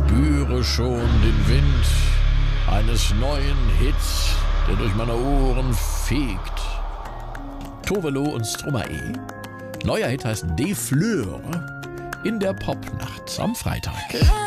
spüre schon den Wind eines neuen Hits, der durch meine Ohren fegt. Tovelo und Stromae. Neuer Hit heißt Des Fleurs in der Popnacht am Freitag.